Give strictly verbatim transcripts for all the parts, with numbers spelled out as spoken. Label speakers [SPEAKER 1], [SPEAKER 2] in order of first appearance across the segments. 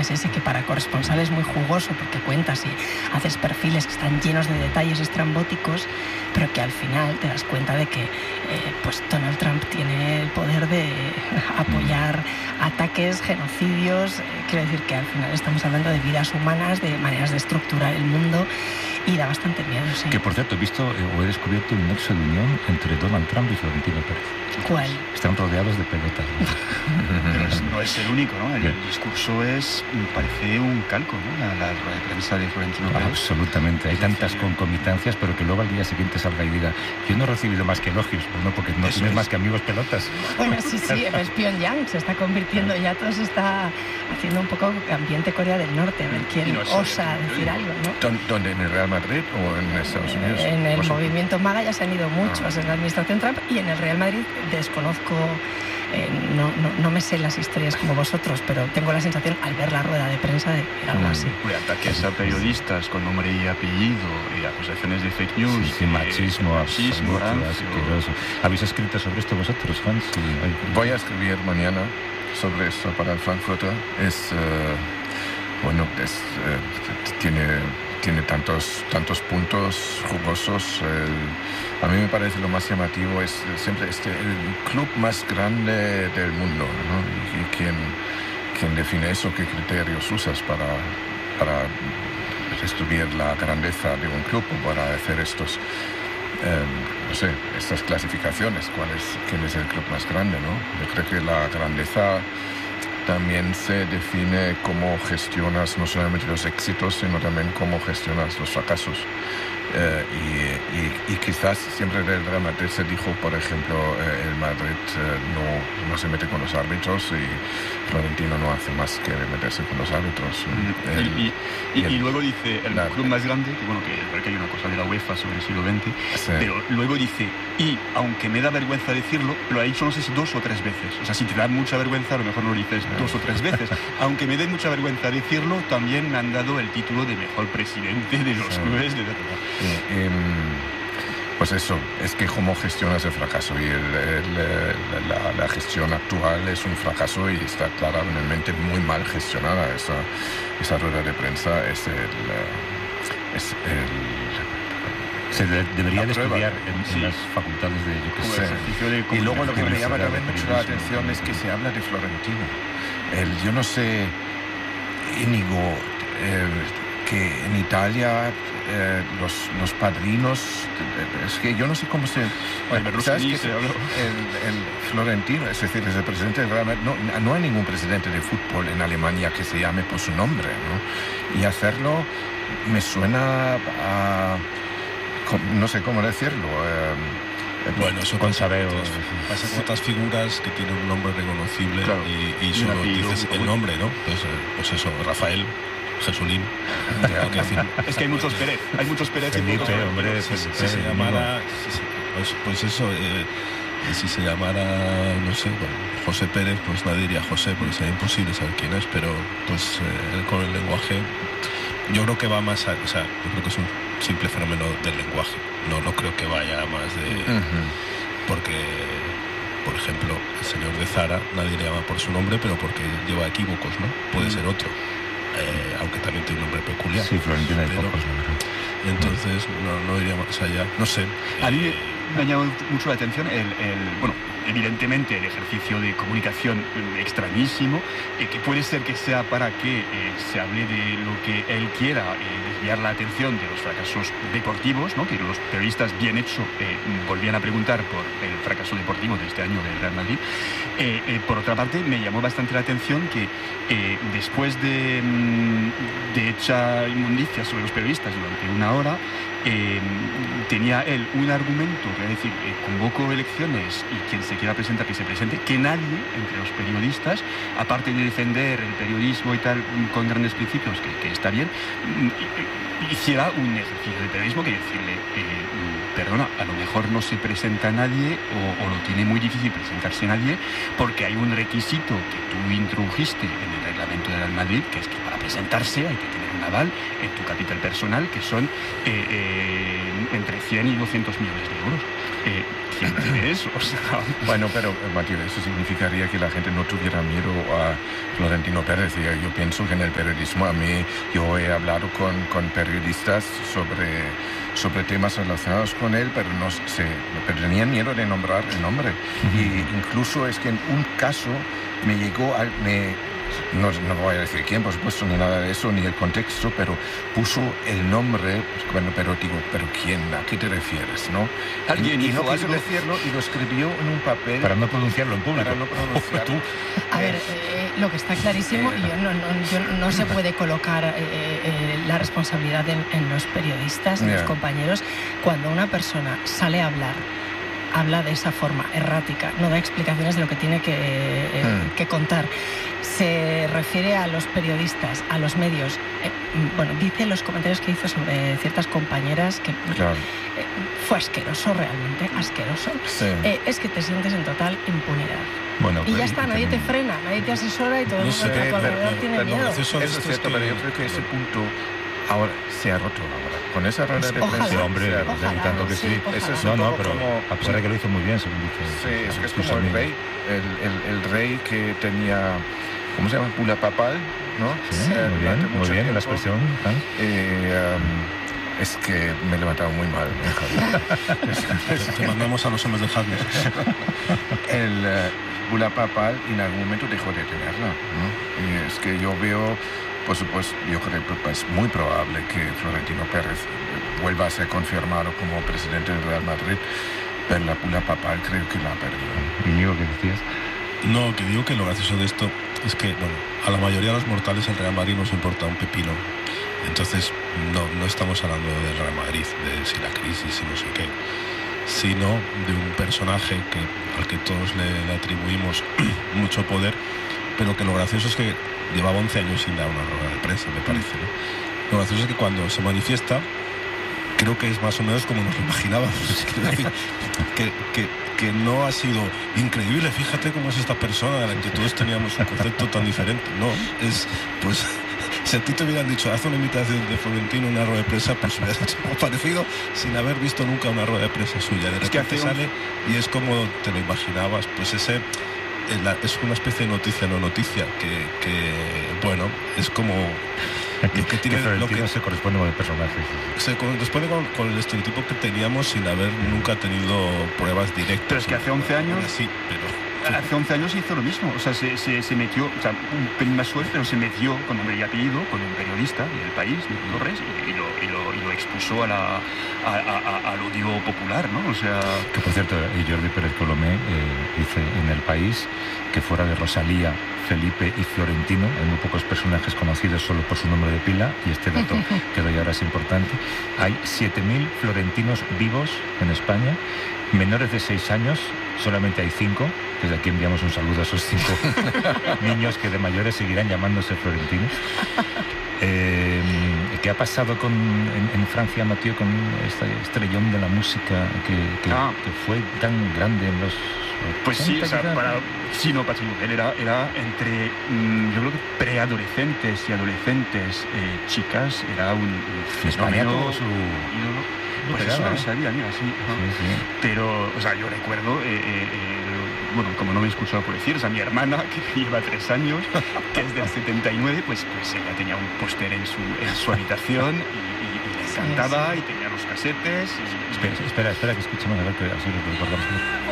[SPEAKER 1] es ese, que para corresponsal es muy jugoso porque cuentas y haces perfiles que están llenos de detalles estrambóticos, pero que al final te das cuenta de que eh, pues Donald Trump tiene el poder de apoyar ataques, genocidios. Eh, quiero decir que al final estamos hablando de vidas humanas, de maneras de estructurar el mundo, y da bastante miedo, sí.
[SPEAKER 2] Que por cierto, he visto eh, o he descubierto un nexo de unión entre Donald Trump y Florentino Pérez.
[SPEAKER 1] ¿Cuál?
[SPEAKER 2] Están rodeados de pelotas.
[SPEAKER 3] Pero es, no es el único, ¿no? El, el discurso es, parece un calco, ¿no? La, la rueda de prensa de Florentino Pérez.
[SPEAKER 2] Absolutamente. Hay tantas concomitancias, pero que luego al día siguiente salga y diga: yo no he recibido más que elogios, pues no, porque no Eso tienes es. más que amigos pelotas.
[SPEAKER 1] Sí, sí, es Pyongyang, se está convirtiendo ya, todo se está haciendo un poco ambiente Corea del Norte, a ver quién no, osa decir algo, ¿no?
[SPEAKER 4] ¿Dónde? ¿En el Real Madrid o en Estados Unidos?
[SPEAKER 1] En el movimiento MAGA ya se han ido muchos ah. en la administración Trump, y en el Real Madrid desconozco, eh, no, no, no me sé las historias como vosotros, pero tengo la sensación al ver la rueda de prensa de que era algo así.
[SPEAKER 3] De ataques a periodistas con nombre y apellido, y acusaciones de fake news,
[SPEAKER 2] sí, sí, machismo, machismo asqueroso. ¿Habéis escrito sobre esto vosotros, Hans? Sí.
[SPEAKER 4] Voy a escribir mañana sobre esto para el Frankfurter. Es, uh, bueno, es, uh, tiene... tiene tantos tantos puntos jugosos. El, a mí me parece lo más llamativo es siempre este el club más grande del mundo, ¿no? Y, y quién quién define eso, qué criterios usas para para estudiar la grandeza de un club o para hacer estos eh, no sé, estas clasificaciones, cuál es quién es el club más grande, ¿no? Yo creo que la grandeza también se define cómo gestionas no solamente los éxitos, sino también cómo gestionas los fracasos. Eh, y, y, y quizás siempre del Real Madrid se dijo, por ejemplo, eh, el Madrid eh, no, no se mete con los árbitros, y Florentino no hace más que meterse con los árbitros.
[SPEAKER 3] Mm. El, y, y, y, el, y luego dice, el la, club más grande, que bueno, que, que hay una cosa de la UEFA sobre el siglo veinte, sí. Pero luego dice, y aunque me da vergüenza decirlo, lo ha dicho no sé si dos o tres veces. O sea, si te da mucha vergüenza, a lo mejor no lo dices dos o tres veces. Aunque me dé mucha vergüenza decirlo, también me han dado el título de mejor presidente de los sí. clubes de verdad.
[SPEAKER 4] Eh, eh, pues eso, es que cómo gestionas el fracaso, y el, el, la, la gestión actual es un fracaso y está claramente muy mal gestionada. Esa, esa rueda de prensa es el... Es el
[SPEAKER 2] se de, debería de estudiar en, sí. en las facultades de, yo que sé.
[SPEAKER 4] De y luego lo que me llama también mucho la atención es que se habla de Florentino. El, yo no sé, Íñigo, el, que en Italia eh, los, los padrinos, es que yo no sé cómo se...
[SPEAKER 3] Bueno, ¿sabes que
[SPEAKER 4] el, el Florentino, es decir, es el presidente del Real Madrid, no, no hay ningún presidente de fútbol en Alemania que se llame por su nombre, ¿no? Y hacerlo me suena a... no sé cómo decirlo... Eh,
[SPEAKER 5] Bueno, eso
[SPEAKER 2] con
[SPEAKER 5] pasa,
[SPEAKER 2] sabeo,
[SPEAKER 5] otras, pasa con otras figuras que tienen un nombre reconocible, claro. y, y solo y dices el nombre, ¿no? Pues, pues eso, Rafael, Jesulín.
[SPEAKER 3] Es que hay muchos Pérez, hay muchos Pérez.
[SPEAKER 2] Felipe, hombre,
[SPEAKER 5] si, si, si se llamara, si, pues, pues eso, eh, si se llamara, no sé, bueno, José Pérez, pues nadie diría José, porque sería imposible saber quién es, pero pues eh, con el lenguaje, yo creo que va más a, o sea, yo creo que es un simple fenómeno del lenguaje. No, no creo que vaya más de... Uh-huh. Porque, por ejemplo, el señor de Zara, nadie le llama por su nombre, pero porque lleva equívocos, ¿no? Puede uh-huh. ser otro, eh, aunque también tiene un nombre peculiar.
[SPEAKER 2] Sí, Florentino hay pocos nombres.
[SPEAKER 5] Entonces, no, no iría más allá. No sé.
[SPEAKER 3] A mí me ha llamado mucho la atención el... el bueno, evidentemente el ejercicio de comunicación extrañísimo, eh, que puede ser que sea para que eh, se hable de lo que él quiera, eh, desviar la atención de los fracasos deportivos, ¿no? Que los periodistas bien hecho eh, volvían a preguntar por el fracaso deportivo de este año del Real Madrid. Eh, eh, por otra parte, me llamó bastante la atención que eh, después de, de echar inmundicia sobre los periodistas durante una hora, Eh, tenía él un argumento, es decir, eh, convoco elecciones y quien se quiera presentar que se presente, que nadie entre los periodistas, aparte de defender el periodismo y tal con grandes principios, que, que está bien, hiciera un ejercicio de periodismo que decirle, eh, perdona, a lo mejor no se presenta nadie o, o lo tiene muy difícil presentarse nadie porque hay un requisito que tú introdujiste en el reglamento del Real Madrid, que es que para presentarse hay que tener un carnaval en tu capital personal, que son eh, eh, entre cien y doscientos millones de euros. Eh, ¿Quién tiene eso? O sea,
[SPEAKER 4] bueno, pero Matías, eso significaría que la gente no tuviera miedo a Florentino Pérez. Y yo pienso que en el periodismo, a mí, yo he hablado con, con periodistas sobre, sobre temas relacionados con él, pero no sé, pero tenían miedo de nombrar el nombre. Uh-huh. Y incluso es que en un caso me llegó a... Me, No, no voy a decir quién, por supuesto, ni nada de eso, ni el contexto, pero puso el nombre, pues, bueno, pero digo, ¿pero quién? ¿A qué te refieres, no?
[SPEAKER 3] Alguien
[SPEAKER 4] y, y
[SPEAKER 3] hizo
[SPEAKER 4] no quiso
[SPEAKER 3] algo...
[SPEAKER 4] decirlo y lo escribió en un papel...
[SPEAKER 2] Para no pronunciarlo en público.
[SPEAKER 4] Para no pronunciarlo.
[SPEAKER 2] Tú.
[SPEAKER 1] A ver, eh, lo que está clarísimo, y yo no, no, yo no se puede colocar eh, eh, la responsabilidad en, en los periodistas, en
[SPEAKER 4] yeah.
[SPEAKER 1] los compañeros, cuando una persona sale a hablar, habla de esa forma errática, no da explicaciones de lo que tiene que, eh, mm. que contar. Se refiere a los periodistas, a los medios. Eh, bueno, dice los comentarios que hizo sobre ciertas compañeras que
[SPEAKER 4] claro.
[SPEAKER 1] eh, fue asqueroso, realmente, asqueroso.
[SPEAKER 4] Sí.
[SPEAKER 1] Eh, es que te sientes en total impunidad.
[SPEAKER 2] Bueno,
[SPEAKER 1] y ya está, nadie te frena, nadie te asesora y todo el
[SPEAKER 5] No
[SPEAKER 1] mundo
[SPEAKER 5] sé,
[SPEAKER 1] a tu alrededor
[SPEAKER 5] pero-
[SPEAKER 1] tiene
[SPEAKER 5] pero
[SPEAKER 1] miedo.
[SPEAKER 5] eso-
[SPEAKER 4] Eso es
[SPEAKER 5] esto
[SPEAKER 4] cierto,
[SPEAKER 5] es que-
[SPEAKER 4] pero yo creo que ese punto ahora se ha roto ahora. Con esa rueda de
[SPEAKER 1] Ojalá.
[SPEAKER 2] Sí,
[SPEAKER 4] prensa...
[SPEAKER 2] hombre,
[SPEAKER 4] se ha
[SPEAKER 2] ya
[SPEAKER 4] roto.
[SPEAKER 1] Ojalá,
[SPEAKER 2] tanto que
[SPEAKER 1] sí,
[SPEAKER 2] sí.
[SPEAKER 1] ojalá.
[SPEAKER 4] Eso es
[SPEAKER 2] No,
[SPEAKER 4] un
[SPEAKER 2] no,
[SPEAKER 4] poco
[SPEAKER 2] pero
[SPEAKER 4] como-
[SPEAKER 2] a pesar de que lo hizo muy bien, según dice.
[SPEAKER 4] Sí, es, es
[SPEAKER 2] tus
[SPEAKER 4] como el
[SPEAKER 2] amigos.
[SPEAKER 4] rey, el, el, el rey que tenía, ¿cómo se llama? Bula papal, ¿no?
[SPEAKER 2] Sí,
[SPEAKER 4] Eh,
[SPEAKER 2] muy
[SPEAKER 4] durante
[SPEAKER 2] bien, muy
[SPEAKER 4] mucho
[SPEAKER 2] bien, la
[SPEAKER 4] tiempo.
[SPEAKER 2] expresión. ¿eh?
[SPEAKER 4] Eh, um, es que me he levantado muy mal.
[SPEAKER 5] Te mandamos a los hombres de Harness.
[SPEAKER 4] El eh, bula papal en algún momento dejó de tenerla, ¿no? Y es que yo veo, por supuesto, yo creo que es muy probable que Florentino Pérez vuelva a ser confirmado como presidente del Real Madrid, pero la bula papal creo que la ha perdido.
[SPEAKER 2] Íñigo, ¿qué decías?
[SPEAKER 5] No, que digo que lo gracioso de esto es que, bueno, a la mayoría de los mortales el Real Madrid nos importa un pepino. Entonces, no, no estamos hablando del Real Madrid, de si la crisis y no sé qué, sino de un personaje que, al que todos le, le atribuimos mucho poder, pero que lo gracioso es que llevaba once años sin dar una rueda de prensa, me parece, ¿no? Lo gracioso es que cuando se manifiesta, creo que es más o menos como nos lo imaginábamos. Quiero decir, que, que, que no ha sido increíble, fíjate cómo es esta persona de la que todos teníamos un concepto tan diferente. No, es, pues, si a ti te hubieran dicho, haz una imitación de Florentino en una rueda de prensa, pues hubieras hecho algo parecido sin haber visto nunca una rueda de prensa suya. De
[SPEAKER 3] Es que
[SPEAKER 5] repente
[SPEAKER 3] hace un-
[SPEAKER 5] sale y es como te lo imaginabas, pues ese... eh, la- es una especie de noticia no noticia, que, que bueno, es como... Lo que tiene,
[SPEAKER 2] que
[SPEAKER 5] lo
[SPEAKER 2] Florentino
[SPEAKER 5] que,
[SPEAKER 2] se corresponde con el personaje.
[SPEAKER 5] se corresponde con, con el estereotipo que teníamos sin haber nunca tenido pruebas directas.
[SPEAKER 3] Pero es que hace once años-
[SPEAKER 5] Sí, pero...
[SPEAKER 3] Hace once años hizo lo mismo, o sea, se, se, se metió, o sea, un pelín más suave, pero se metió con nombre y apellido, con un periodista del país, Miguel Torres, y, y, lo, y, lo, y lo expuso a la, a, a, al odio popular, ¿no? O sea...
[SPEAKER 2] Que por cierto, y Jordi Pérez Colomé eh, dice en El País que fuera de Rosalía, Felipe y Florentino hay muy pocos personajes conocidos solo por su nombre de pila, y este dato que doy ahora es importante. Hay siete mil florentinos vivos en España, menores de seis años solamente hay cinco. Desde aquí enviamos un saludo a esos cinco niños que de mayores seguirán llamándose florentinos. Eh, ¿Qué ha pasado con, en, en Francia, Mathieu, con este estrellón de la música que, que,
[SPEAKER 3] Ah.
[SPEAKER 2] que fue tan grande en los...
[SPEAKER 3] Pues sí,
[SPEAKER 2] ochenta,
[SPEAKER 3] o sea,
[SPEAKER 2] quizás?
[SPEAKER 3] para, sí, no, Pachi Mujer era, era entre, mm, yo creo que preadolescentes y adolescentes, eh, chicas, era un, un
[SPEAKER 2] En España
[SPEAKER 3] fenómeno
[SPEAKER 2] tuvo su...
[SPEAKER 3] ídolo.
[SPEAKER 2] No
[SPEAKER 3] Pues eso
[SPEAKER 2] pegaba,
[SPEAKER 3] no lo
[SPEAKER 2] ¿eh?
[SPEAKER 3] sabía, mira, sí. ajá.
[SPEAKER 2] Sí, sí.
[SPEAKER 3] Pero, o sea, yo recuerdo, eh, eh, eh, bueno, como no me he escuchado por decir, o sea, mi hermana, que lleva tres años, que es del setenta y nueve, pues, pues ella tenía un póster en su, en su habitación y, y, y le encantaba, y tenía los casetes. Y,
[SPEAKER 2] Espera, espera, espera, que escuchemos a ver que así lo recordamos.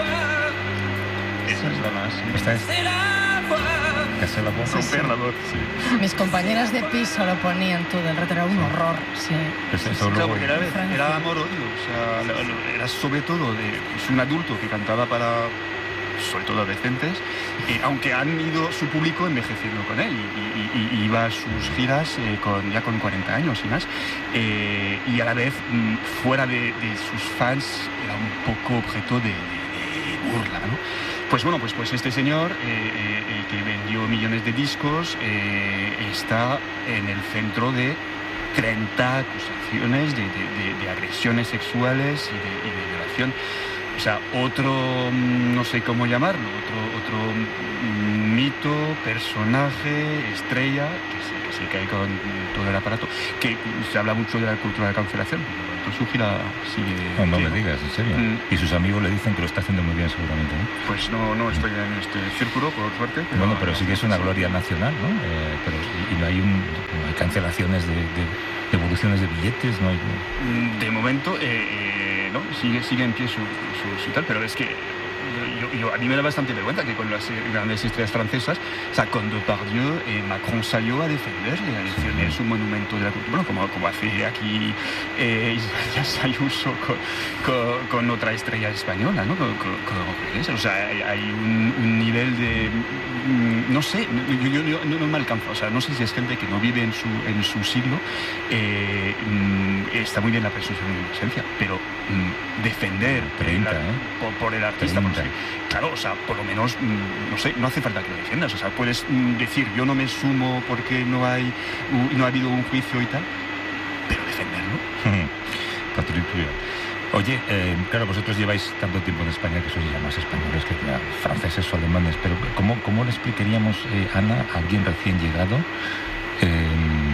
[SPEAKER 3] esa es la más.
[SPEAKER 2] Esta es... Casi la voz.
[SPEAKER 3] Romper la voz, sí.
[SPEAKER 1] Mis compañeras de piso lo ponían todo el rato, era un horror, sí.
[SPEAKER 2] Pues eso
[SPEAKER 3] Claro,
[SPEAKER 2] luego-
[SPEAKER 3] porque era,
[SPEAKER 1] Francia.
[SPEAKER 3] era amor-odio, o sea, lo- lo- era sobre todo de pues, un adulto que cantaba para, sobre todo adolescentes, eh, aunque han ido su público envejeciendo con él, y, y- y- y iba a sus giras eh, con, ya con cuarenta años y más, eh, y a la vez, mm, fuera de, de sus fans, era un poco objeto de, de- de burla, ¿no? Pues bueno, pues, pues este señor, eh, eh, eh, que vendió millones de discos, eh, está en el centro de treinta acusaciones de, de- de- de agresiones sexuales y de, y de violación. o sea, otro, no sé cómo llamarlo, otro, otro mito, personaje, estrella, que se, que se cae con todo el aparato, que se habla mucho de la cultura de cancelación. Su gira sigue...
[SPEAKER 2] No, no me digas, en serio. Mm. Y sus amigos le dicen que lo está haciendo muy bien, seguramente, ¿no?
[SPEAKER 3] Pues no, no estoy en este círculo, por suerte.
[SPEAKER 2] Pero bueno, pero sí que es una gloria nacional, ¿no? Eh, pero y no hay, un, no hay cancelaciones de, de devoluciones de billetes, ¿no? Hay...
[SPEAKER 3] De momento, eh, eh, no, sigue, sigue en pie su, su, su tal, pero es que yo, yo, a mí me da bastante vergüenza que con las grandes estrellas francesas, o sea, con Depardieu, eh, Macron salió a defenderle, a decirle sí. Es un monumento de la cultura, bueno, como, como hace aquí eh, Isabel Ayuso con, con, con otra estrella española, ¿no? Con, con, con, o sea, hay, hay un, un nivel de, no sé, yo, yo, yo no, no me alcanzo, o sea, no sé si es gente que no vive en su, en su siglo, eh, está muy bien la presunción de inocencia, pero mm, defender
[SPEAKER 2] treinta,
[SPEAKER 3] la,
[SPEAKER 2] ¿eh?
[SPEAKER 3] por, por el artista, por, claro, o sea, por lo menos, no sé, no hace falta que lo defiendas, o sea, puedes decir, yo no me sumo porque no hay, no ha habido un juicio y tal, pero defenderlo.
[SPEAKER 2] Patricio. Oye, eh, claro, vosotros lleváis tanto tiempo en España que sois ya más españoles que ya franceses o alemanes, pero ¿cómo, cómo le explicaríamos, eh, Ana, a alguien recién llegado, eh,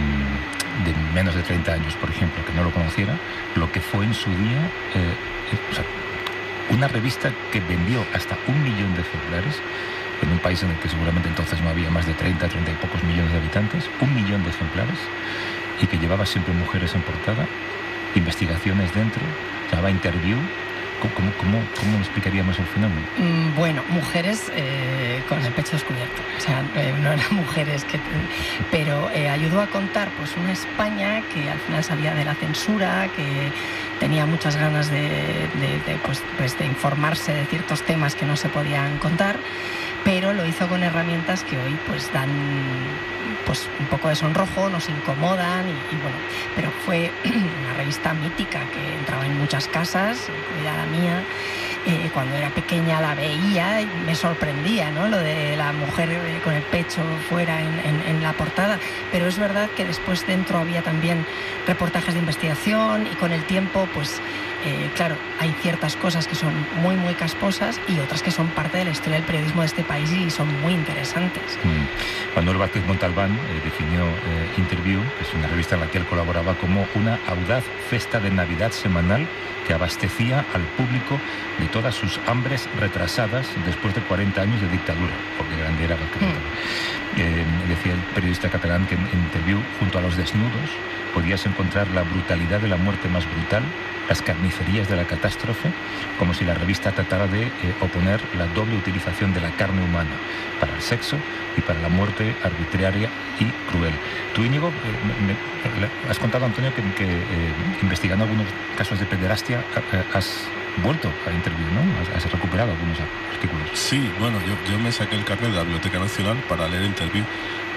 [SPEAKER 2] de menos de treinta años, por ejemplo, que no lo conociera, lo que fue en su día, eh, eh, o sea, una revista que vendió hasta un millón de ejemplares en un país en el que seguramente entonces no había más de treinta, treinta y pocos millones de habitantes, un millón de ejemplares, y que llevaba siempre mujeres en portada, investigaciones dentro, llamaba Interview. ¿Cómo, cómo, cómo explicaríamos el fenómeno?
[SPEAKER 1] Mm, bueno, mujeres eh, con el pecho descubierto. O sea, eh, no eran mujeres que... Pero eh, ayudó a contar pues una España que al final salía de la censura, que tenía muchas ganas de, de, de, pues, pues de informarse de ciertos temas que no se podían contar, pero lo hizo con herramientas que hoy pues dan pues un poco de sonrojo, nos incomodan y, y bueno, pero fue una revista mítica que entraba en muchas casas, incluida la mía. Eh, cuando era pequeña la veía y me sorprendía, ¿no? Lo de la mujer eh, con el pecho fuera en, en, en la portada, pero es verdad que después dentro había también reportajes de investigación y con el tiempo pues eh, claro, hay ciertas cosas que son muy muy casposas y otras que son parte de la historia del periodismo de este país y son muy interesantes.
[SPEAKER 2] Mm. Manuel Vázquez Montalbán eh, definió eh, Interview, que es una revista en la que él colaboraba, como una audaz cesta de Navidad semanal que abastecía al público de todas sus hambres retrasadas después de cuarenta años de dictadura, porque grande era Vázquez Montalbán. Mm. Eh, decía el periodista catalán que en, en Interview, junto a los desnudos, podías encontrar la brutalidad de la muerte más brutal, las carnicerías de la catástrofe, como si la revista tratara de eh, oponer la doble utilización de la carne humana para el sexo y para la muerte arbitraria y cruel. Tú, Íñigo, eh, me, me, has contado, Antonio, que, que eh, investigando algunos casos de pederastia eh, has vuelto a Interview, ¿no? Has, has recuperado algunos artículos.
[SPEAKER 5] Sí, bueno, yo, yo me saqué el carnet de la Biblioteca Nacional para leer Interview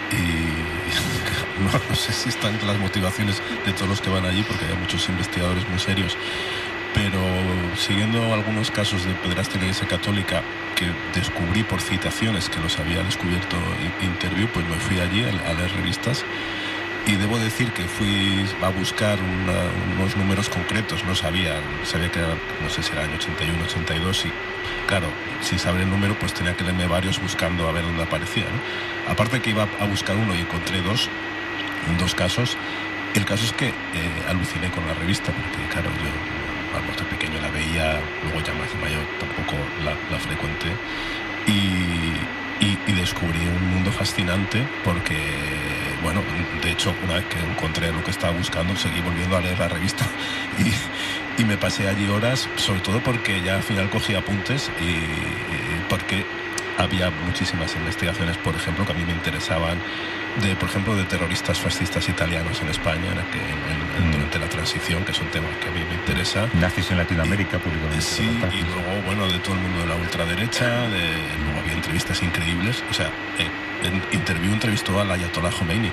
[SPEAKER 5] y no, no sé si están entre las motivaciones de todos los que van allí, porque hay muchos investigadores muy serios, pero siguiendo algunos casos de pederastia en la Iglesia Católica que descubrí por citaciones que los había descubierto Interview, pues me fui allí a, a leer revistas. Y debo decir que fui a buscar una, unos números concretos, no sabía, sabía que era, no sé si era año ochenta y uno, ochenta y dos, y claro, sin saber el número, pues tenía que leerme varios buscando a ver dónde aparecía, ¿no? Aparte que iba a buscar uno y encontré dos, dos casos. El caso es que eh, aluciné con la revista, porque claro, yo vamos, de pequeño la veía, luego ya más de mayor tampoco la, la frecuenté, y, y, y descubrí un mundo fascinante porque... Bueno, de hecho, una vez que encontré lo que estaba buscando, seguí volviendo a leer la revista y, y me pasé allí horas, sobre todo porque ya al final cogí apuntes y, y porque había muchísimas investigaciones, por ejemplo, que a mí me interesaban, de, por ejemplo, de terroristas fascistas italianos en España, en, en, en, durante la transición, que es un tema que a mí me interesa.
[SPEAKER 2] Nazis en Latinoamérica, públicamente.
[SPEAKER 5] Sí, y luego, bueno, de todo el mundo de la ultraderecha, de, luego había entrevistas increíbles, o sea, eh, en Interview entrevistó al Ayatollah Khomeini.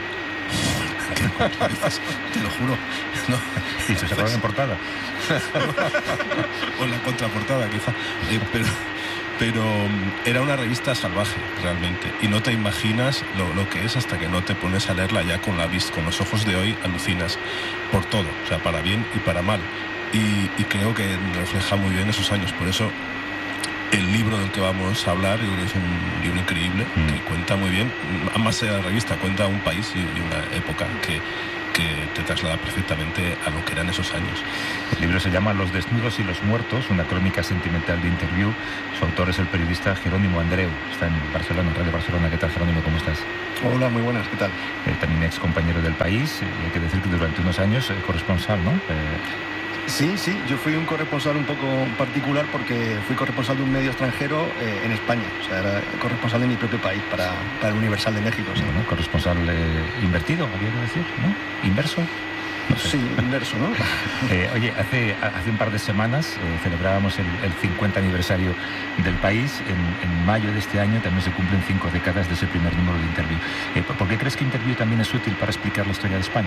[SPEAKER 5] Te lo juro. No.
[SPEAKER 2] ¿Y se sacaron en portada?
[SPEAKER 5] O en la contraportada, quizá. Eh, pero... pero era una revista salvaje realmente y no te imaginas lo, lo que es hasta que no te pones a leerla ya con la vista, con los ojos de hoy, alucinas por todo, o sea, para bien y para mal. y, y creo que refleja muy bien esos años. Por eso el libro del que vamos a hablar, yo creo que es un libro increíble, mm. que cuenta muy bien, más allá de la revista, cuenta un país y, y una época que, que te traslada perfectamente a lo que eran esos años.
[SPEAKER 2] El libro se llama Los desnudos y los muertos, una crónica sentimental de Interviú. Su autor es el periodista Jerónimo Andreu, está en Barcelona, en Radio Barcelona. ¿Qué tal, Jerónimo? ¿Cómo estás?
[SPEAKER 6] Hola, muy buenas, ¿qué tal?
[SPEAKER 2] Eh, también ex compañero del País, eh, hay que decir que durante unos años eh, corresponsal, ¿no? Eh,
[SPEAKER 6] Sí, sí, yo fui un corresponsal un poco particular porque fui corresponsal de un medio extranjero eh, en España. O sea, era corresponsal de mi propio país para, para el Universal de México. ¿Sí?
[SPEAKER 2] Bueno, corresponsal eh, invertido, había que decir, ¿no? ¿Inverso?
[SPEAKER 6] No sé. Sí, inverso, ¿no?
[SPEAKER 2] eh, oye, hace, hace un par de semanas eh, celebrábamos el, el cincuenta aniversario del País. En, en mayo de este año también se cumplen cinco décadas de ese primer número de Interviú. Eh, ¿Por qué crees que Interviú también es útil para explicar la historia de España?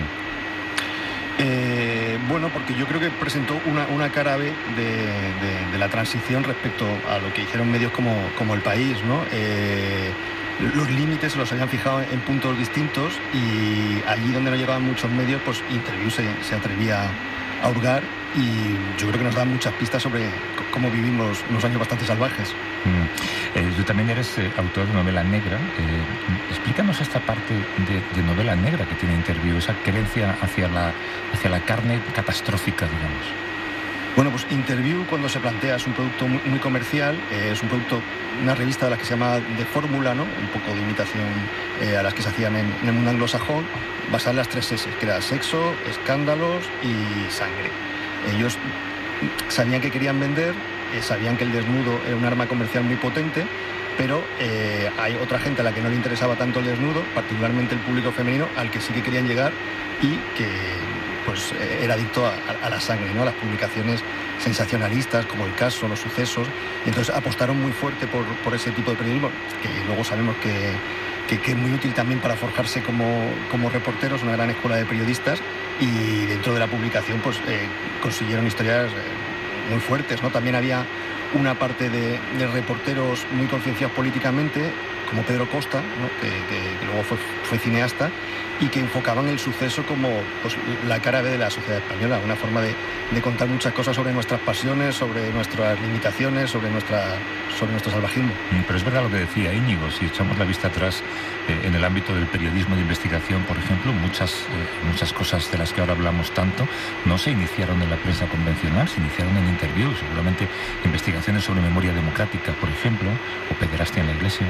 [SPEAKER 6] Eh, bueno, porque yo creo que presentó una, una cara B de, de, de la transición respecto a lo que hicieron medios como, como El País, ¿no? Eh, los límites los habían fijado en puntos distintos y allí donde no llegaban muchos medios, pues Interviú se, se atrevía a hurgar y yo creo que nos dan muchas pistas sobre cómo vivimos unos años bastante salvajes.
[SPEAKER 2] Mm. Eh, tú también eres eh, autor de novela negra. Eh, explícanos esta parte de, de novela negra que tiene Interviú, esa creencia hacia la, hacia la carne catastrófica, digamos.
[SPEAKER 6] Bueno, pues Interviú, cuando se plantea, es un producto muy, muy comercial, eh, es un producto, una revista de la que se llama de fórmula, ¿no? Un poco de imitación eh, a las que se hacían en, en el mundo anglosajón, basada en las tres S, que era sexo, escándalos y sangre. Ellos sabían que querían vender, eh, sabían que el desnudo era un arma comercial muy potente, pero eh, hay otra gente a la que no le interesaba tanto el desnudo, particularmente el público femenino, al que sí que querían llegar y que pues eh, era adicto a, a la sangre, ¿no? A las publicaciones sensacionalistas como El Caso, Los Sucesos, y entonces apostaron muy fuerte por, por ese tipo de periodismo, que luego sabemos que, que, que es muy útil también para forjarse como, como reporteros, una gran escuela de periodistas, y dentro de la publicación pues eh, consiguieron historias eh, muy fuertes, ¿no? También había una parte de, de reporteros muy concienciados políticamente, como Pedro Costa, ¿no? que, que, que luego fue, fue cineasta, y que enfocaban el suceso como pues, la cara B de la sociedad española, una forma de, de contar muchas cosas sobre nuestras pasiones, sobre nuestras limitaciones, sobre, nuestra, sobre nuestro salvajismo.
[SPEAKER 2] Pero es verdad lo que decía Íñigo, si echamos la vista atrás eh, en el ámbito del periodismo de investigación, por ejemplo, muchas, eh, muchas cosas de las que ahora hablamos tanto no se iniciaron en la prensa convencional, se iniciaron en Interviú, seguramente investigaciones sobre memoria democrática, por ejemplo, o pederastia en la Iglesia.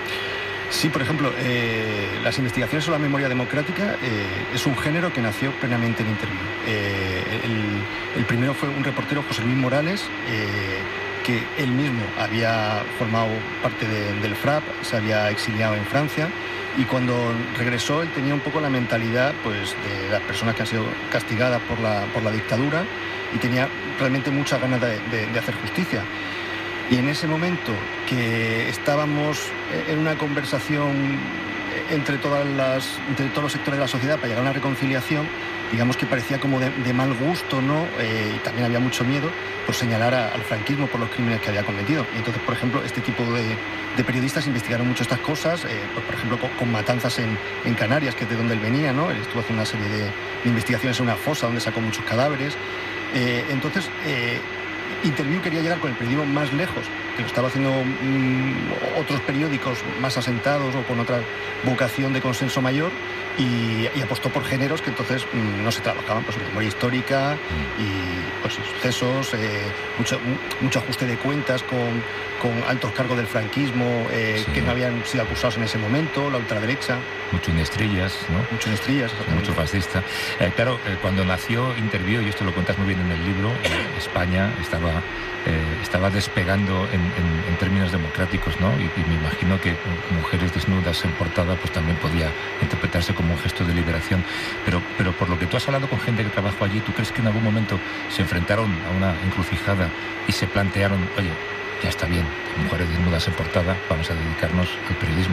[SPEAKER 6] Sí, por ejemplo, eh, las investigaciones sobre la memoria democrática eh, es un género que nació plenamente en Interviú. Eh, el, el primero fue un reportero, José Luis Morales, eh, que él mismo había formado parte de, del F R A P, se había exiliado en Francia, y cuando regresó él tenía un poco la mentalidad pues, de las personas que han sido castigadas por la, por la dictadura y tenía realmente muchas ganas de, de, de hacer justicia. Y en ese momento que estábamos en una conversación entre, todas las, entre todos los sectores de la sociedad para llegar a una reconciliación, digamos que parecía como de, de mal gusto, ¿no? Eh, y también había mucho miedo por señalar a, al franquismo por los crímenes que había cometido. Y entonces, por ejemplo, este tipo de, de periodistas investigaron mucho estas cosas, eh, pues, por ejemplo, con, con matanzas en, en Canarias, que es de donde él venía, ¿no? Él estuvo haciendo una serie de, de investigaciones en una fosa donde sacó muchos cadáveres. Eh, entonces... Eh, Interviú quería llegar con el periodismo más lejos, que lo estaba haciendo mmm, otros periódicos más asentados o con otra vocación de consenso mayor, y, y apostó por géneros que entonces mmm, no se trabajaban, pues memoria histórica y pues, sucesos, eh, mucho, mucho ajuste de cuentas con, con altos cargos del franquismo eh, sí. que no habían sido acusados en ese momento, la ultraderecha.
[SPEAKER 2] Mucho en Estrellas, ¿no?
[SPEAKER 6] Mucho en Estrellas,
[SPEAKER 2] mucho fascista. Eh, claro, eh, cuando nació Interviú, y esto lo cuentas muy bien en el libro, eh, España estaba, eh, estaba despegando en, en, en términos democráticos, ¿no? Y, y me imagino que mujeres desnudas en portada pues también podía interpretarse como un gesto de liberación. Pero, pero por lo que tú has hablado con gente que trabajó allí, ¿tú crees que en algún momento se enfrentaron a una encrucijada y se plantearon, oye, ya está bien, mujeres desnudas en portada, vamos a dedicarnos al periodismo?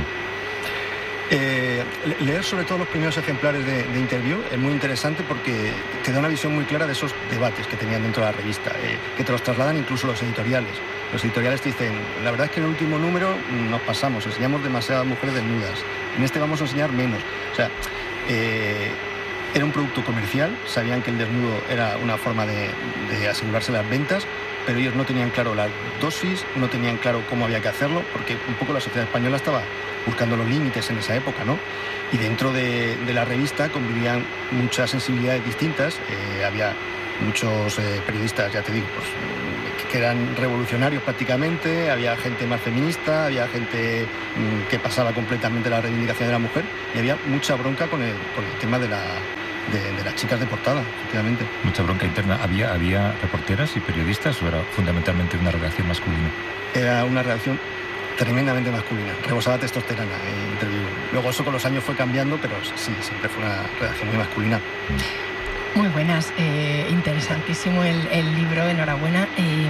[SPEAKER 6] Eh, leer sobre todo los primeros ejemplares de, de Interviú es muy interesante porque te da una visión muy clara de esos debates que tenían dentro de la revista, eh, que te los trasladan incluso los editoriales. Los editoriales te dicen, la verdad es que en el último número nos pasamos, enseñamos demasiadas mujeres desnudas, en este vamos a enseñar menos. O sea, eh, era un producto comercial, sabían que el desnudo era una forma de, de asegurarse las ventas, pero ellos no tenían claro la dosis, no tenían claro cómo había que hacerlo, porque un poco la sociedad española estaba buscando los límites en esa época, ¿no? Y dentro de, de la revista convivían muchas sensibilidades distintas, eh, había muchos eh, periodistas, ya te digo, pues, que eran revolucionarios prácticamente, había gente más feminista, había gente mmm, que pasaba completamente la reivindicación de la mujer, y había mucha bronca con el, con el tema de la... De, de las chicas de portada, efectivamente.
[SPEAKER 2] Mucha bronca interna. ¿Había, ¿Había reporteras y periodistas o era fundamentalmente una redacción masculina?
[SPEAKER 6] Era una redacción tremendamente masculina, rebosaba testosterona en Interviú. Luego eso con los años fue cambiando, pero sí, siempre fue una redacción muy masculina.
[SPEAKER 1] Muy buenas, eh, interesantísimo el, el libro, enhorabuena. Eh,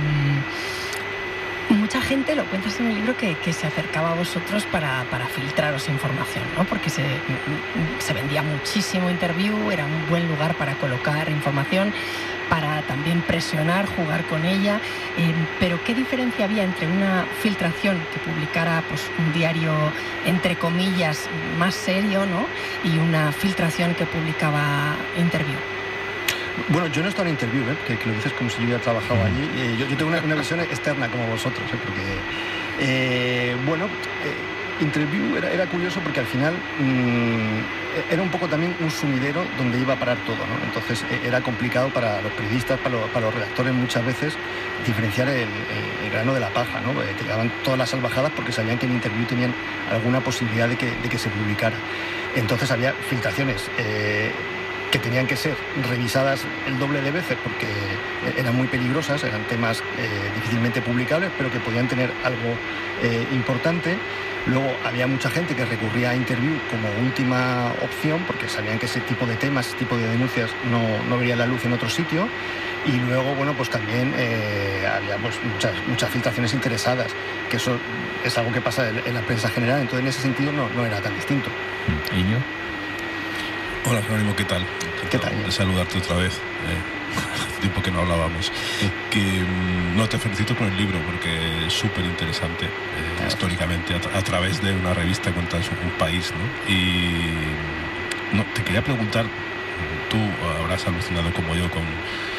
[SPEAKER 1] Mucha gente, lo cuentas en el libro, que, que se acercaba a vosotros para, para filtraros información, ¿no? Porque se, se vendía muchísimo Interviú, era un buen lugar para colocar información, para también presionar, jugar con ella. Eh, pero ¿qué diferencia había entre una filtración que publicara pues, un diario, entre comillas, más serio, ¿no? y una filtración que publicaba Interviú?
[SPEAKER 6] Bueno, yo no he estado en Interviú, ¿eh? que, que lo dices como si yo hubiera trabajado allí. Eh, yo, yo tengo una, una visión externa como vosotros, ¿eh? porque, eh, bueno, eh, Interviú era, era curioso porque al final mmm, era un poco también un sumidero donde iba a parar todo, ¿no? Entonces eh, era complicado para los periodistas, para, lo, para los redactores muchas veces diferenciar el, el, el grano de la paja, ¿no? Eh, te llevaban todas las salvajadas porque sabían que en Interviú tenían alguna posibilidad de que, de que se publicara. Entonces había filtraciones Eh, que tenían que ser revisadas el doble de veces porque eran muy peligrosas, eran temas eh, difícilmente publicables, pero que podían tener algo eh, importante. Luego había mucha gente que recurría a Interviú como última opción porque sabían que ese tipo de temas, ese tipo de denuncias no, no verían la luz en otro sitio. Y luego, bueno, pues también eh, había pues, muchas, muchas filtraciones interesadas, que eso es algo que pasa en la prensa general, entonces en ese sentido no, no era tan distinto.
[SPEAKER 2] ¿Y yo?
[SPEAKER 5] Hola, Jerónimo, ¿qué tal?
[SPEAKER 6] ¿Qué tal?
[SPEAKER 5] De saludarte otra vez. Eh, hace tiempo que no hablábamos.
[SPEAKER 6] Sí.
[SPEAKER 5] Que, no, te felicito por el libro porque es súper interesante, eh, claro. históricamente, a, tra- a través de una revista cuentas un, un país, ¿no? Y no, te quería preguntar, tú habrás alucinado como yo con,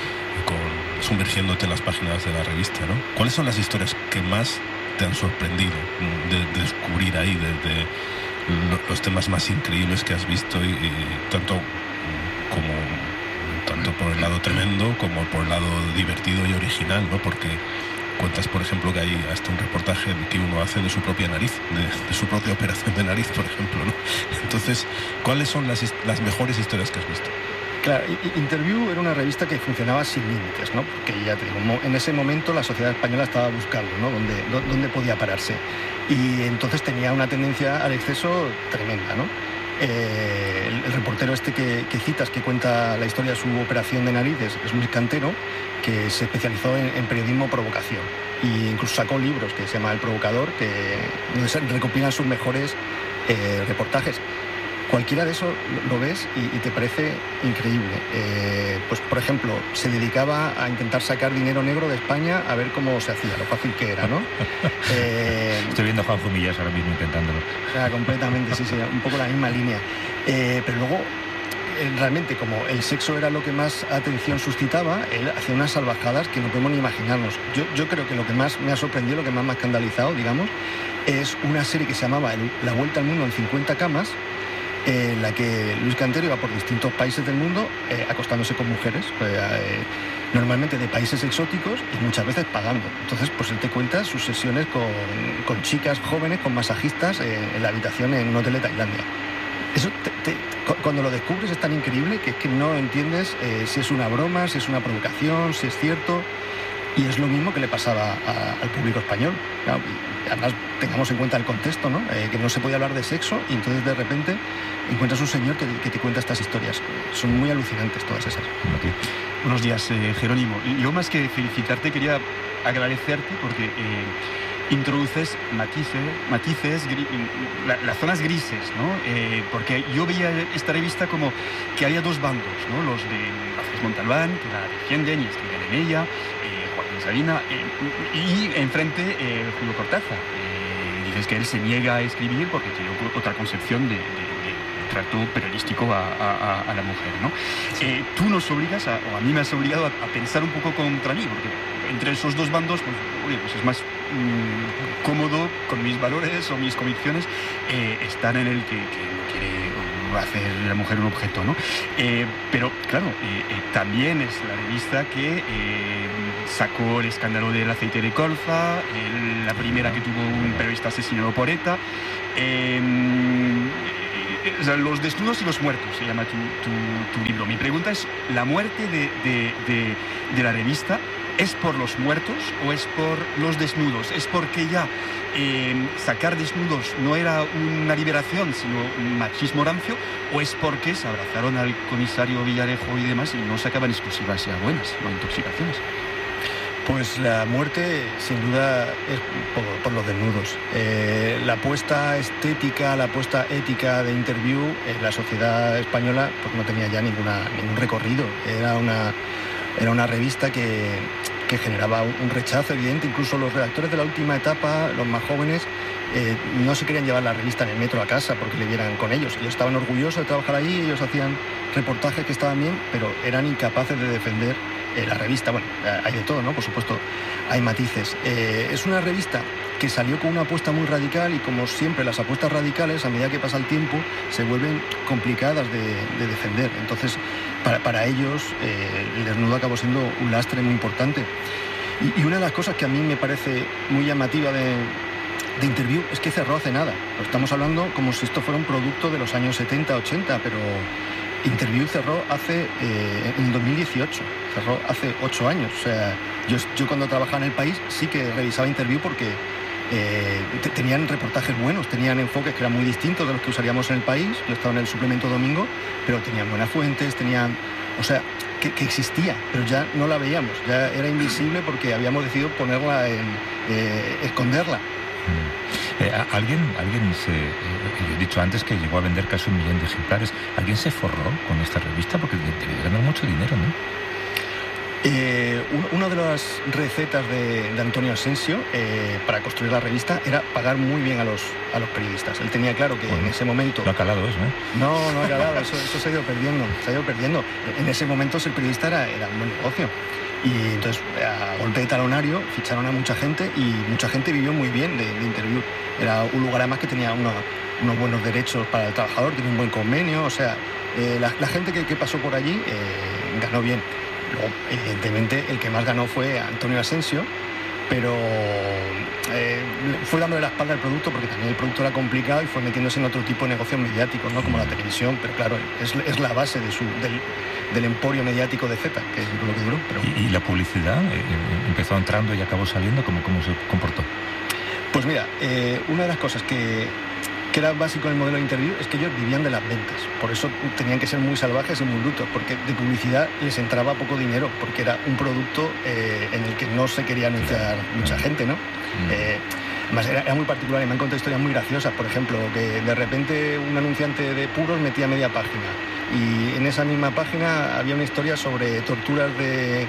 [SPEAKER 5] con sumergiéndote en las páginas de la revista, ¿no? ¿Cuáles son las historias que más te han sorprendido de, de descubrir ahí, desde los temas más increíbles que has visto y, y tanto como tanto por el lado tremendo como por el lado divertido y original, ¿no? Porque cuentas, por ejemplo, que hay hasta un reportaje que uno hace de su propia nariz, de, de su propia operación de nariz, por ejemplo, ¿no? Entonces, ¿cuáles son las, las mejores historias que has visto?
[SPEAKER 6] Claro, Interviú era una revista que funcionaba sin límites, ¿no? Porque ya te digo, en ese momento la sociedad española estaba buscando, ¿no? Dónde, dónde podía pararse. Y entonces tenía una tendencia al exceso tremenda, ¿no? Eh, el, el reportero este que, que citas, que cuenta la historia de su operación de narices, es Luis Cantero, que se especializó en, en periodismo provocación. E incluso sacó libros que se llama El Provocador, que, donde se recopilan sus mejores eh, reportajes. Cualquiera de eso lo ves y, y te parece increíble. Eh, pues, por ejemplo, se dedicaba a intentar sacar dinero negro de España a ver cómo se hacía, lo fácil que era, ¿no? Eh,
[SPEAKER 2] Estoy viendo a Juanjo Millás ahora mismo intentándolo.
[SPEAKER 6] O sea, completamente, sí, sí, un poco la misma línea. Eh, pero luego, eh, realmente, como el sexo era lo que más atención suscitaba, él hacía unas salvajadas que no podemos ni imaginarnos. Yo, yo creo que lo que más me ha sorprendido, lo que más me ha escandalizado, digamos, es una serie que se llamaba La Vuelta al Mundo en cincuenta camas, en la que Luis Cantero iba por distintos países del mundo eh, acostándose con mujeres, pues, eh, normalmente de países exóticos y muchas veces pagando. Entonces, pues él te cuenta sus sesiones con, con chicas jóvenes, con masajistas eh, en la habitación en un hotel de Tailandia. Eso, te, te, cuando lo descubres, es tan increíble que es que no entiendes eh, si es una broma, si es una provocación, si es cierto. Y es lo mismo que le pasaba a, al público español. Claro, y además, tengamos en cuenta el contexto, ¿no? Eh, que no se podía hablar de sexo y entonces de repente encuentras un señor que, que te cuenta estas historias. Son muy alucinantes todas esas.
[SPEAKER 3] Buenos días, eh, Jerónimo. Yo más que felicitarte quería agradecerte porque eh, introduces matices, matices gri, la, las zonas grises, ¿no? Eh, porque yo veía esta revista como que había dos bandos, ¿no? Los de Vázquez Montalbán, que la defienden y escriben en ella, eh, Joaquín Sabina, eh, y enfrente eh, Julio Cortázar. Eh, dices que él se niega a escribir porque tiene otra concepción de, de, de trato periodístico a, a, a la mujer, ¿no? Eh, tú nos obligas, a, o a mí me has obligado a, a pensar un poco contra mí, porque entre esos dos bandos, pues, oye, pues es más mmm, cómodo con mis valores o mis convicciones eh, estar en el que, que no quiere hacer la mujer un objeto, ¿no? Eh, pero claro, eh, eh, también es la revista que eh, sacó el escándalo del aceite de colza, el, la primera que tuvo un periodista asesinado por ETA. Eh, eh, o sea, los desnudos y los muertos se llama tu, tu, tu libro. Mi pregunta es, ¿la muerte de, de, de, de la revista es por los muertos o es por los desnudos? ¿Es porque ya eh, sacar desnudos no era una liberación, sino un machismo rancio? ¿O es porque se abrazaron al comisario Villarejo y demás y no sacaban exclusivas ya buenas, no intoxicaciones?
[SPEAKER 6] Pues la muerte, sin duda, es por, por los desnudos. Eh, la apuesta estética, la apuesta ética de Interview en la sociedad española pues no tenía ya ninguna, ningún recorrido. Era una, era una revista que, que generaba un rechazo evidente. Incluso los redactores de la última etapa, los más jóvenes, eh, no se querían llevar la revista en el metro a casa porque le vieran con ellos. Ellos estaban orgullosos de trabajar allí, ellos hacían reportajes que estaban bien, pero eran incapaces de defender Eh, la revista. Bueno, hay de todo, ¿no? Por supuesto, hay matices. Eh, es una revista que salió con una apuesta muy radical y, como siempre, las apuestas radicales, a medida que pasa el tiempo, se vuelven complicadas de, de defender. Entonces, para, para ellos, eh, el desnudo acabó siendo un lastre muy importante. Y, y una de las cosas que a mí me parece muy llamativa de, de Interview es que cerró hace nada. Lo estamos hablando como si esto fuera un producto de los años setenta, ochenta, pero Interview cerró hace, eh, en dos mil dieciocho, cerró hace ocho años. O sea, yo, yo cuando trabajaba en El País sí que revisaba Interview porque eh, te, tenían reportajes buenos, tenían enfoques que eran muy distintos de los que usaríamos en El País. Yo estaba en el suplemento domingo, pero tenían buenas fuentes, tenían... O sea, que, que existía, pero ya no la veíamos, ya era invisible porque habíamos decidido ponerla en... Eh, esconderla.
[SPEAKER 2] Eh, ¿Alguien, alguien se, eh, yo he dicho antes que llegó a vender casi un millón de ejemplares. ¿Alguien se forró con esta revista? Porque debe ganar mucho dinero, ¿no?
[SPEAKER 6] Eh, una de las recetas de, de Antonio Asensio eh, para construir la revista era pagar muy bien a los, a los periodistas. Él tenía claro que bueno, en ese momento...
[SPEAKER 2] No ha calado eso, ¿eh?
[SPEAKER 6] No, no ha calado, eso, eso se ha ido perdiendo, se ha ido perdiendo. En ese momento ser periodista era, era un buen negocio. Y entonces, a golpe de talonario, ficharon a mucha gente y mucha gente vivió muy bien de, de Interview. Era un lugar además que tenía unos, unos buenos derechos para el trabajador, tenía un buen convenio, o sea, eh, la, la gente que, que pasó por allí eh, ganó bien. Luego, evidentemente, el que más ganó fue Antonio Asensio, pero eh, fue dándole la espalda al producto porque también el producto era complicado y fue metiéndose en otro tipo de negocios mediáticos, ¿no? Como la televisión, pero claro, es, es la base de su, del, del emporio mediático de Z, que es lo que duró. Pero...
[SPEAKER 2] ¿Y, y la publicidad? Eh, ¿Empezó entrando y acabó saliendo? ¿Cómo, cómo se comportó?
[SPEAKER 6] Pues mira, eh, una de las cosas que... que era básico en el modelo de Interview es que ellos vivían de las ventas. Por eso tenían que ser muy salvajes y muy brutos, porque de publicidad les entraba poco dinero, porque era un producto eh, en el que no se quería anunciar mucha gente, ¿no? Mm. Eh, además, era, era muy particular y me han contado historias muy graciosas. Por ejemplo, que de repente un anunciante de puros metía media página y en esa misma página había una historia sobre torturas de...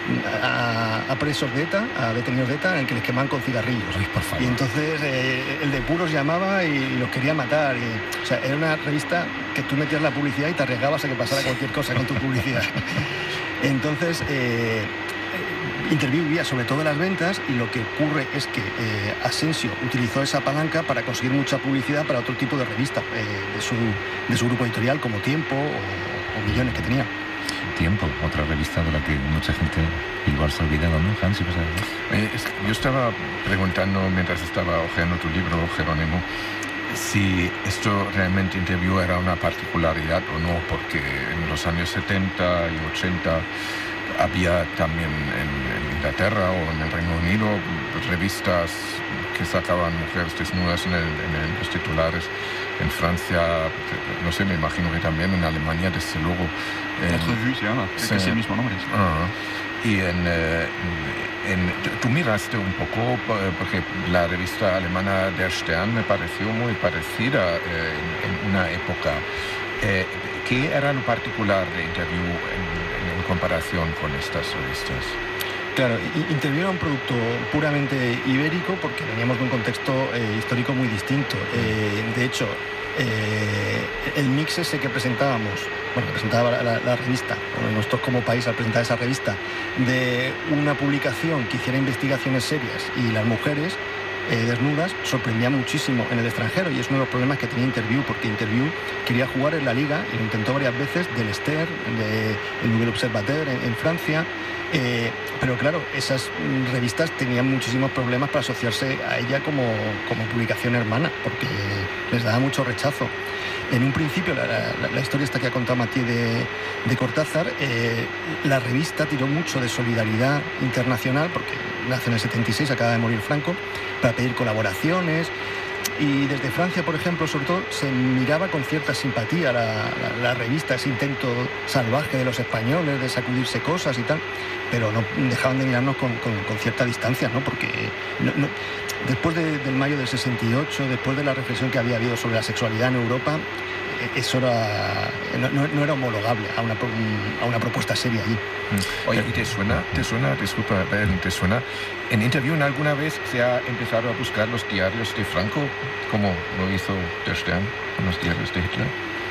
[SPEAKER 6] A, a presos de ETA, a detenidos de ETA, en el que les quemaban con cigarrillos.
[SPEAKER 2] Ay, por favor.
[SPEAKER 6] Y entonces eh, el de puros llamaba y, y los quería matar. Y, o sea, era una revista que tú metías la publicidad y te arriesgabas a que pasara cualquier cosa con tu publicidad. Entonces, eh, Interview vivía sobre todo de las ventas y lo que ocurre es que eh, Asensio utilizó esa palanca para conseguir mucha publicidad para otro tipo de revistas eh, de, su, de su grupo editorial, como Tiempo o, o Millones que tenía.
[SPEAKER 2] Tiempo, otra revista de la que mucha gente igual se ha olvidado, ¿no, Hans?
[SPEAKER 4] Eh, yo estaba preguntando mientras estaba hojeando tu libro, Jerónimo, si esto realmente Interview era una particularidad o no, porque en los años setenta y ochenta había también en, en Inglaterra o en el Reino Unido revistas que sacaban mujeres desnudas en, el, en el, los titulares. En Francia, no sé, me imagino que también en Alemania, desde luego.
[SPEAKER 3] Revue se llama, es que es el mismo nombre.
[SPEAKER 4] Uh, y en, eh, en, tú miraste un poco, porque la revista alemana Der Stern me pareció muy parecida eh, en, en una época. Eh, ¿Qué era lo particular de Interview en, en comparación con estas revistas?
[SPEAKER 6] Claro, Interview era un producto puramente ibérico porque veníamos de un contexto eh, histórico muy distinto. Eh, de hecho, Eh, el mix ese que presentábamos, bueno, que presentaba la, la, la revista, bueno, nosotros como país al presentar esa revista, de una publicación que hiciera investigaciones serias y las mujeres eh, desnudas, sorprendía muchísimo en el extranjero, y es uno de los problemas que tenía Interview, porque Interview quería jugar en la liga y lo intentó varias veces, del Ester, del Nouvel Observateur en, en Francia. Eh, pero claro, esas revistas tenían muchísimos problemas para asociarse a ella como, como publicación hermana, porque les daba mucho rechazo. En un principio, la, la, la historia esta que ha contado Mathieu de, de Cortázar, eh, la revista tiró mucho de solidaridad internacional, porque nace en el setenta y seis, acaba de morir Franco, para pedir colaboraciones. Y desde Francia, por ejemplo, sobre todo, se miraba con cierta simpatía la, la, la revista, ese intento salvaje de los españoles de sacudirse cosas y tal, pero no dejaban de mirarnos con, con, con cierta distancia, ¿no? Porque no, no, después de, del mayo del sesenta y ocho, después de la reflexión que había habido sobre la sexualidad en Europa, eso era, no, no era homologable a una, a una propuesta seria allí.
[SPEAKER 4] Oye, ¿y te suena, te suena, disculpa, te suena, en Interview alguna vez se ha empezado a buscar los diarios de Franco, como lo hizo Der Stern con los diarios de Hitler?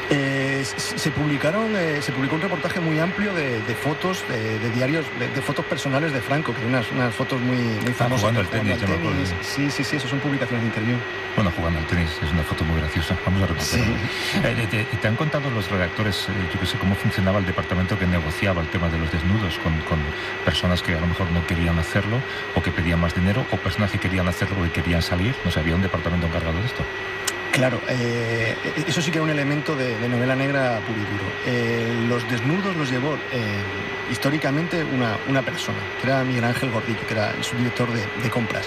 [SPEAKER 6] Eh, se publicaron, eh, se publicó un reportaje muy amplio de, de fotos, de, de diarios, de, de fotos personales de Franco, que hay unas, unas fotos muy, muy famosas.
[SPEAKER 2] Jugando al tenis,
[SPEAKER 6] al tenis. Sí, sí, sí, eso son publicaciones de Interview.
[SPEAKER 2] Bueno, jugando al tenis, es una foto muy graciosa. Vamos a recuperarla. Sí. Eh, te, te han contado los redactores, eh, yo qué sé, cómo funcionaba el departamento que negociaba el tema de los desnudos con, con personas que a lo mejor no querían hacerlo, o que pedían más dinero, o personas que querían hacerlo o que querían salir. No sé, había un departamento encargado de esto.
[SPEAKER 6] Claro, eh, eso sí que era un elemento de, de novela negra puro y duro. Eh, los desnudos los llevó eh, históricamente una, una persona, que era Miguel Ángel Gordillo, que era el subdirector de, de compras.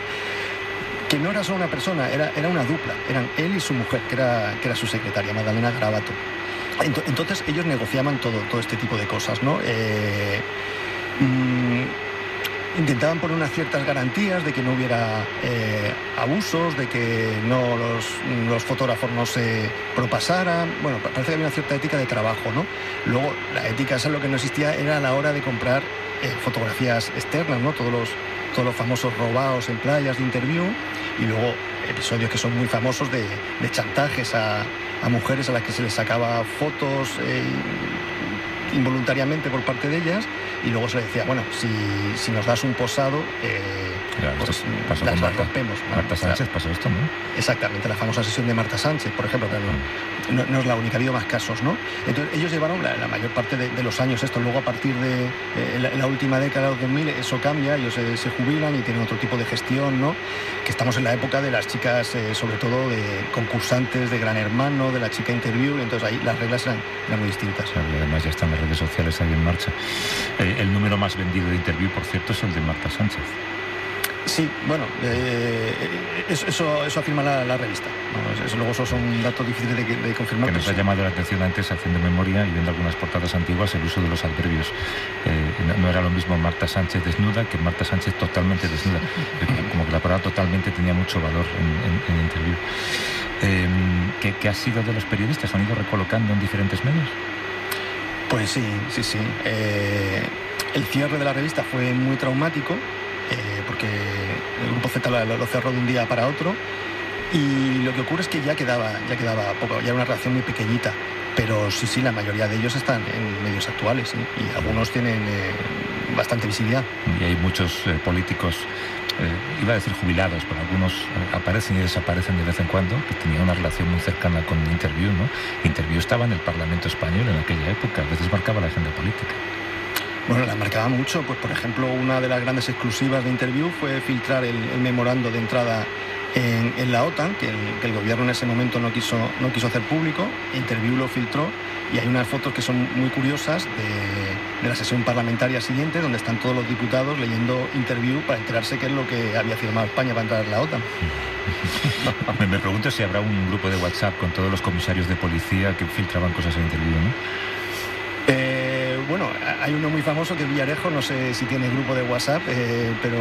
[SPEAKER 6] Que no era solo una persona, era, era una dupla. Eran él y su mujer, que era, que era su secretaria, Magdalena Garabato. Entonces ellos negociaban todo, todo este tipo de cosas, ¿no? Eh, mmm, Intentaban poner unas ciertas garantías de que no hubiera eh, abusos, de que no los, los fotógrafos no se propasaran. Bueno, parece que había una cierta ética de trabajo, ¿no? Luego, la ética, esa lo que no existía era a la hora de comprar eh, fotografías externas, ¿no? Todos los, todos los famosos robados en playas de Interview, y luego episodios que son muy famosos de, de chantajes a, a mujeres a las que se les sacaba fotos eh, involuntariamente por parte de ellas, y luego se le decía, bueno, si, si nos das un posado, eh,
[SPEAKER 2] claro,
[SPEAKER 6] pues
[SPEAKER 2] pasó
[SPEAKER 6] las,
[SPEAKER 2] con
[SPEAKER 6] las
[SPEAKER 2] Marta,
[SPEAKER 6] rompemos.
[SPEAKER 2] Marta Sánchez pasó esto, ¿no?
[SPEAKER 6] Exactamente, la famosa sesión de Marta Sánchez, por ejemplo, pero no, no, no es la única, ha habido más casos, ¿no? Entonces ellos llevaron la, la mayor parte de, de los años esto. Luego, a partir de eh, la, la última década de los dos mil, eso cambia, ellos se, se jubilan y tienen otro tipo de gestión, ¿no? Que estamos en la época de las chicas, eh, sobre todo de concursantes de Gran Hermano, de la chica Interview, y entonces ahí las reglas eran, eran muy distintas.
[SPEAKER 2] Claro, y además ya están las redes sociales ahí en marcha. Eh, el número más vendido de Interview, por cierto, es el de Marta Sánchez.
[SPEAKER 6] Sí, bueno, eh, eso, eso, eso afirma la, la revista. Bueno, eso, luego esos son datos difíciles de, de confirmar.
[SPEAKER 2] Que nos ha
[SPEAKER 6] sí.
[SPEAKER 2] llamado la atención antes, haciendo memoria y viendo algunas portadas antiguas, el uso de los adverbios. Eh, no, no era lo mismo Marta Sánchez desnuda que Marta Sánchez totalmente desnuda. Como que la palabra totalmente tenía mucho valor en, en, en Interview. Eh, ¿qué, ¿Qué ha sido de los periodistas? ¿Han ido recolocando en diferentes medios?
[SPEAKER 6] Pues sí, sí, sí. Eh, el cierre de la revista fue muy traumático, eh, porque el Grupo Z lo, lo cerró de un día para otro, y lo que ocurre es que ya quedaba, ya quedaba poco, ya era una redacción muy pequeñita, pero sí, sí, la mayoría de ellos están en medios actuales, ¿sí? Y algunos tienen eh, bastante visibilidad.
[SPEAKER 2] Y hay muchos eh, políticos, eh, iba a decir jubilados, pero algunos eh, aparecen y desaparecen de vez en cuando, que tenían una relación muy cercana con Interview, ¿no? Interview estaba en el Parlamento español en aquella época, a veces marcaba la agenda política.
[SPEAKER 6] Bueno, la marcaba mucho. Pues, por ejemplo, una de las grandes exclusivas de Interview fue filtrar el, el memorando de entrada en, en la OTAN, que el, que el gobierno en ese momento no quiso, no quiso hacer público. Interview lo filtró, y hay unas fotos que son muy curiosas de, de la sesión parlamentaria siguiente, donde están todos los diputados leyendo Interview para enterarse qué es lo que había firmado España para entrar en la OTAN.
[SPEAKER 2] Me pregunto si habrá un grupo de WhatsApp con todos los comisarios de policía que filtraban cosas en Interview, ¿no?
[SPEAKER 6] Eh, bueno, hay uno muy famoso que es Villarejo, no sé si tiene grupo de WhatsApp, eh, pero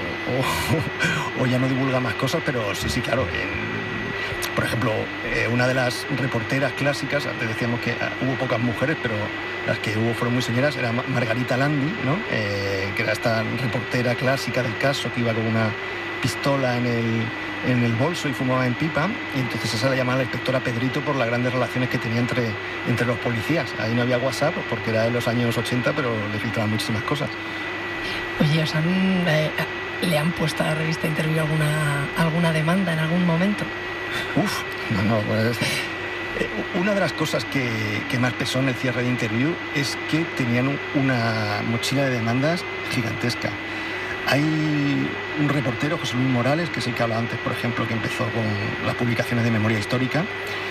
[SPEAKER 6] o, o ya no divulga más cosas, pero sí, sí, claro. En, por ejemplo, eh, una de las reporteras clásicas, antes decíamos que uh, hubo pocas mujeres, pero las que hubo fueron muy señoras, era Margarita Landi, ¿no? Eh, que era esta reportera clásica del caso, que iba con una pistola en el, en el bolso y fumaba en pipa, y entonces esa la llamaba la inspectora Pedrito por las grandes relaciones que tenía entre, entre los policías. Ahí no había WhatsApp porque era de los años ochenta, pero le filtraban muchísimas cosas.
[SPEAKER 1] Oye, ¿os han, eh, ¿le han puesto a la revista Interview alguna, alguna demanda en algún momento?
[SPEAKER 6] Uf, no, no, pues... Una de las cosas que, que más pesó en el cierre de Interview es que tenían una mochila de demandas gigantesca. Hay un reportero, José Luis Morales, que es el que habla antes, por ejemplo, que empezó con las publicaciones de memoria histórica,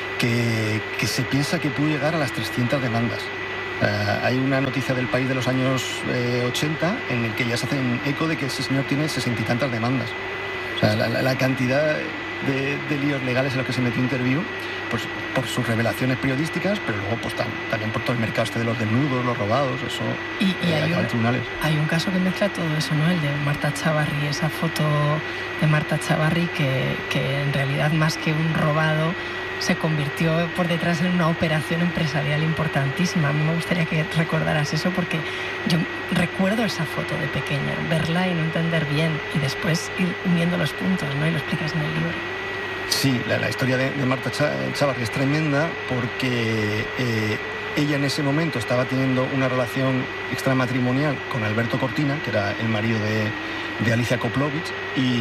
[SPEAKER 6] que, que se piensa que pudo llegar a las trescientas demandas. Uh, hay una noticia del País de los años eh, ochenta en el que ya se hacen eco de que ese señor tiene sesenta y tantas demandas. O sea, la, la cantidad de, de líos legales en los que se metió Interview, pues por sus revelaciones periodísticas, pero luego pues tam, también por todo el mercado este de los desnudos, los robados, eso
[SPEAKER 1] y, y
[SPEAKER 6] eh,
[SPEAKER 1] hay, un,
[SPEAKER 6] tribunales.
[SPEAKER 1] Hay un caso que mezcla todo eso, ¿no? El de Marta Chavarri, esa foto de Marta Chavarri que, que en realidad más que un robado se convirtió por detrás en una operación empresarial importantísima. A mí me gustaría que recordaras eso porque yo recuerdo esa foto de pequeña, verla y no entender bien y después ir uniendo los puntos, ¿no? Y lo explicas en el libro.
[SPEAKER 6] Sí, la, la historia de, de Marta Chavarri es tremenda porque eh, ella en ese momento estaba teniendo una relación extramatrimonial con Alberto Cortina, que era el marido de, de Alicia Koplovich, y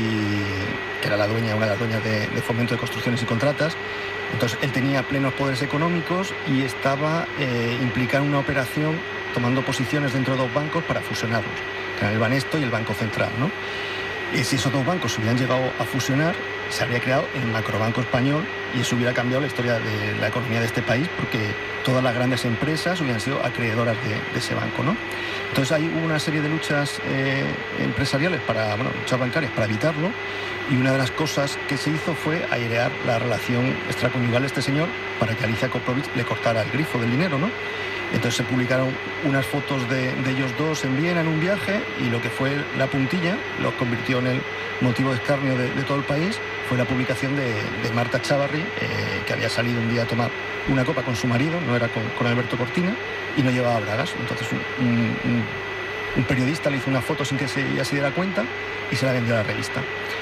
[SPEAKER 6] que era la dueña, una de las dueñas de, de Fomento de Construcciones y Contratas. Entonces él tenía plenos poderes económicos y estaba eh, implicado en una operación tomando posiciones dentro de dos bancos para fusionarlos, que eran el Banesto y el Banco Central, ¿no? Y si esos dos bancos se hubieran llegado a fusionar, se habría creado el Macrobanco Español y eso hubiera cambiado la historia de la economía de este país porque todas las grandes empresas hubieran sido acreedoras de, de ese banco, ¿no? Entonces hay una serie de luchas eh, empresariales, para, bueno, luchas bancarias para evitarlo, y una de las cosas que se hizo fue airear la relación extraconyugal de este señor para que Alicia Koplovich le cortara el grifo del dinero, ¿no? Entonces se publicaron unas fotos de, de ellos dos en Viena en un viaje y lo que fue la puntilla, lo convirtió en el motivo de escarnio de, de todo el país, fue la publicación de, de Marta Chavarri, eh, que había salido un día a tomar una copa con su marido, no era con, con Alberto Cortina, y no llevaba bragas. Entonces un, un, un periodista le hizo una foto sin que se, ella se diera cuenta y se la vendió a la revista.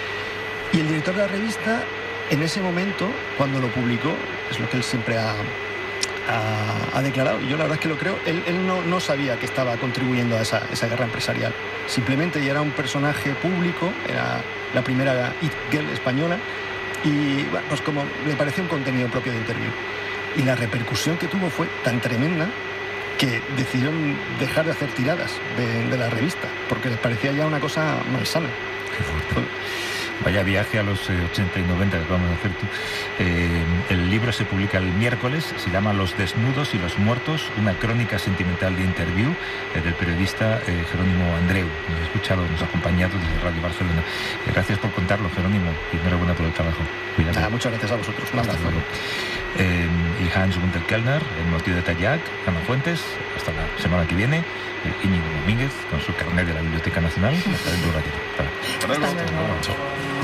[SPEAKER 6] Y el director de la revista, en ese momento, cuando lo publicó, es lo que él siempre ha... Ha, ha declarado, y yo la verdad es que lo creo, él, él no, no sabía que estaba contribuyendo a esa, esa guerra empresarial. Simplemente ya era un personaje público, era la primera It Girl española, y bueno, pues como le pareció un contenido propio de Interview. Y la repercusión que tuvo fue tan tremenda que decidieron dejar de hacer tiradas de, de la revista, porque les parecía ya una cosa malsana.
[SPEAKER 2] Qué fuerte. Vaya viaje a los eh, ochenta y noventa que vamos a hacer tú. Eh, el libro se publica el miércoles, se llama Los desnudos y los muertos, una crónica sentimental de Interview eh, del periodista eh, Jerónimo Andreu. Nos ha escuchado, nos ha acompañado desde Radio Barcelona. Eh, gracias por contarlo, Jerónimo, y enhorabuena por el trabajo. Cuídate.
[SPEAKER 6] Ah, muchas gracias a vosotros. Un abrazo.
[SPEAKER 2] Eh, y Hans Gunther Kellner, el motivo de Tallac, Ana Fuentes, hasta la semana que viene. Eh, Íñigo Domínguez, con su carnet de la Biblioteca Nacional. Hasta dentro de un ratito.
[SPEAKER 1] Hasta luego.